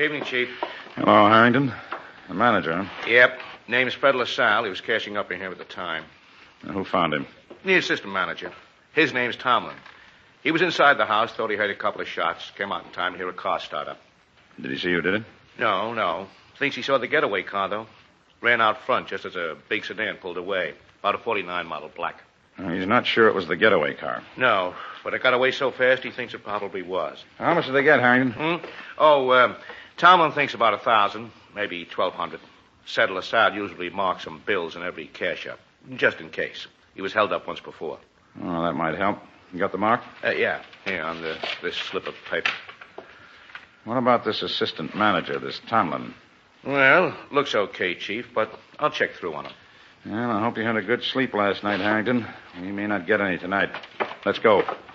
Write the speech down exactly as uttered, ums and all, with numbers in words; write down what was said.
Evening, Chief. Hello, Harrington. The manager, huh? Yep. Name's Fred LaSalle. He was cashing up in here at the time. Now, who found him? The assistant manager. His name's Tomlin. He was inside the house, thought he heard a couple of shots. Came out in time to hear a car start up. Did he see who did it? No, no. Thinks he saw the getaway car, though. Ran out front just as a big sedan pulled away. About a forty-nine model black. Uh, he's not sure it was the getaway car. No, but it got away so fast he thinks it probably was. How much did they get, Harrington? Hmm? Oh, uh, Tomlin thinks about a thousand, maybe twelve hundred. Said LaSalle usually marks some bills in every cash up, just in case. He was held up once before. Oh, that might help. You got the mark? Uh, yeah, here on the, this slip of paper. What about this assistant manager, this Tomlin? Well, looks okay, Chief, but I'll check through on him. Well, I hope you had a good sleep last night, Harrington. We may not get any tonight. Let's go.